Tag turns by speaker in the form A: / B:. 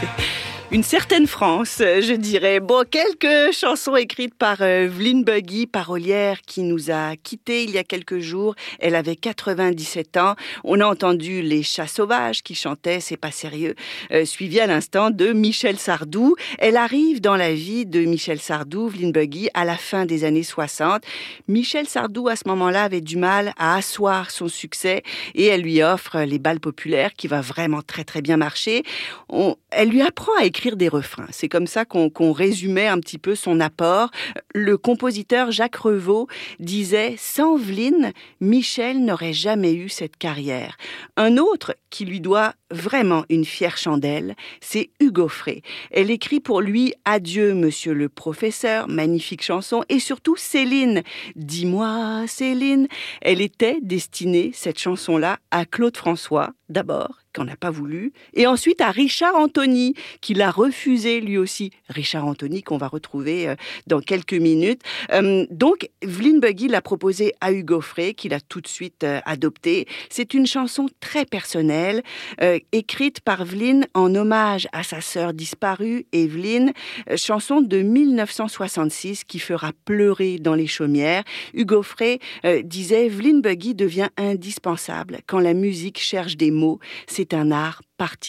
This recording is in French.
A: Une certaine France, je dirais. Bon, quelques chansons écrites par Evelyne Buggy, parolière qui nous a quittés il y a quelques jours. Elle avait 97 ans. On a entendu Les Chats Sauvages qui chantaient C'est pas sérieux, suivi à l'instant de Michel Sardou. Elle arrive dans la vie de Michel Sardou, Evelyne Buggy, à la fin des années 60. Michel Sardou, à ce moment-là, avait du mal à asseoir son succès et elle lui offre les bals populaires qui va vraiment très très bien marcher. Elle lui apprend à écrire des refrains. C'est comme ça qu'on résumait un petit peu son apport. Le compositeur Jacques Revaux disait « Sans Evelyne, Michel n'aurait jamais eu cette carrière ». Un autre qui lui doit vraiment une fière chandelle, c'est Hugo Frey. Elle écrit pour lui « Adieu, monsieur le professeur », magnifique chanson, et surtout Céline. « Dis-moi, Céline ». Elle était destinée, cette chanson-là, à Claude François, d'abord, qu'on n'a pas voulu, et ensuite à Richard Anthony, qui l'a refusé lui aussi. Richard Anthony qu'on va retrouver dans quelques minutes. Donc, Evelyne Buggy l'a proposé à Hugo Frey, qui l'a tout de suite adopté. C'est une chanson très personnelle, écrite par Evelyne en hommage à sa sœur disparue, Evelyne, chanson de 1966 qui fera pleurer dans les chaumières. Hugo Frey disait « Evelyne Buggy devient indispensable quand la musique cherche des mots. C'est un art particulier. »